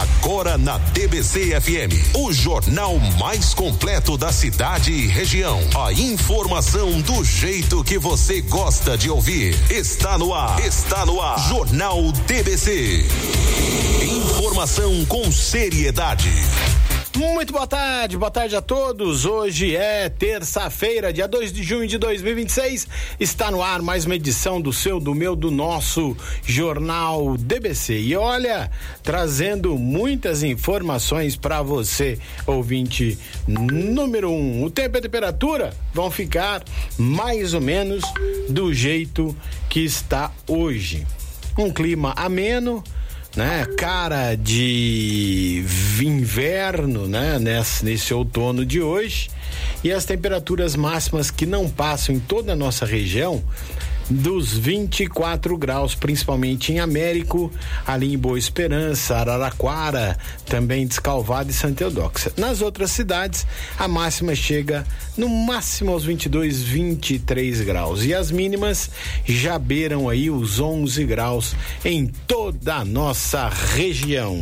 Agora na TBC FM, o jornal mais completo da cidade e região. A informação do jeito que você gosta de ouvir. Está no ar. Jornal TBC. Informação com seriedade. Muito boa tarde a todos. Hoje é terça-feira, dia 2 de junho de 2026. Está no ar mais uma edição do seu, do meu, do nosso Jornal TBC. E olha, trazendo muitas informações para você, ouvinte número 1. O tempo e a temperatura vão ficar mais ou menos do jeito que está hoje. Um clima ameno, né? Cara de inverno, né? Nesse outono de hoje, e as temperaturas máximas que não passam em toda a nossa região dos 24 graus, principalmente em Américo, ali em Boa Esperança, Araraquara, também Descalvado e Santa Eudóxia. Nas outras cidades, a máxima chega no máximo aos 22, 23 graus. E as mínimas já beiram aí os 11 graus em toda a nossa região.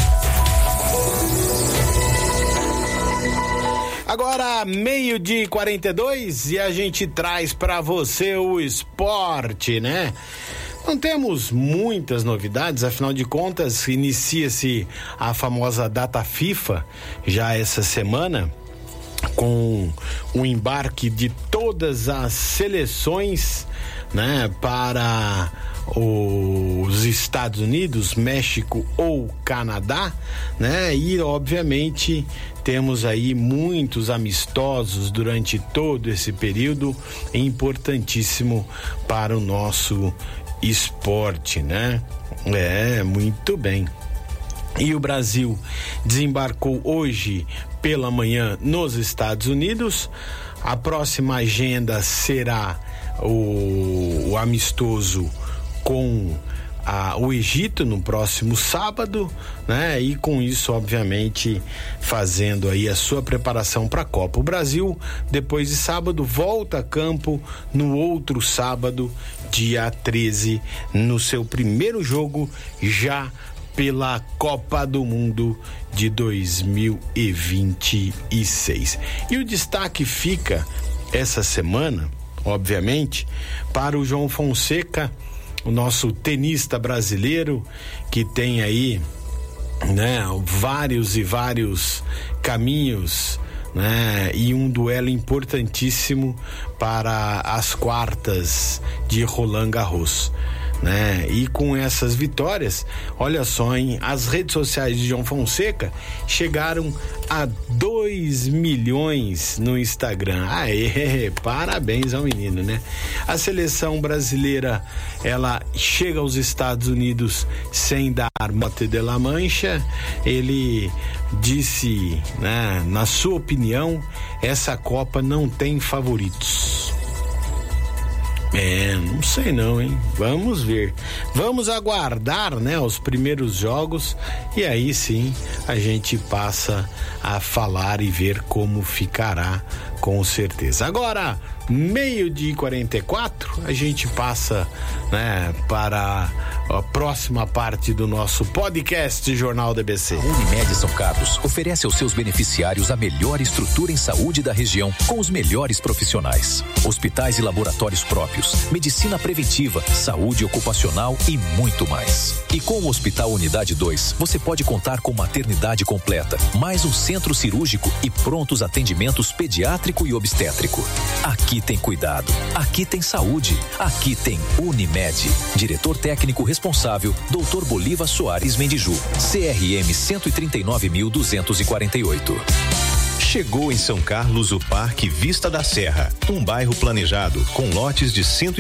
Agora, 12:42, e a gente traz para você o esporte, né? Não temos muitas novidades, afinal de contas, inicia-se a famosa data FIFA já essa semana, com o embarque de todas as seleções, né, para os Estados Unidos, México ou Canadá, né? E obviamente temos aí muitos amistosos durante todo esse período, importantíssimo para o nosso esporte, né? Muito bem. E o Brasil desembarcou hoje pela manhã nos Estados Unidos. A próxima agenda será o amistoso com o Egito no próximo sábado, né? E com isso, obviamente, fazendo aí a sua preparação para a Copa. O Brasil, depois de sábado, volta a campo no outro sábado, dia 13, no seu primeiro jogo já pela Copa do Mundo de 2026. E o destaque fica essa semana, obviamente, para o João Fonseca, o nosso tenista brasileiro, que tem aí, né, vários caminhos, né, e um duelo importantíssimo para as quartas de Roland Garros, né? E com essas vitórias, olha só, hein? As redes sociais de João Fonseca chegaram a 2 milhões no Instagram. Aê, parabéns ao menino, né? A seleção brasileira, ela chega aos Estados Unidos sem dar mote de la mancha. Ele disse, né, na sua opinião, essa Copa não tem favoritos. Não sei não, hein? Vamos ver. Vamos aguardar, né, os primeiros jogos, e aí sim a gente passa a falar e ver como ficará, com certeza. Agora, 12:44, a gente passa, né, para a próxima parte do nosso podcast Jornal TBC. A Unimed São Carlos oferece aos seus beneficiários a melhor estrutura em saúde da região, com os melhores profissionais. Hospitais e laboratórios próprios, medicina preventiva, saúde ocupacional e muito mais. E com o Hospital Unidade 2, você pode contar com maternidade completa, mais um centro cirúrgico e prontos atendimentos pediátrico e obstétrico. Aqui tem cuidado, aqui tem saúde, aqui tem Unimed. Diretor técnico responsável, Dr. Bolívar Soares Mendiju, CRM 139.248. Chegou em São Carlos o Parque Vista da Serra, um bairro planejado com lotes de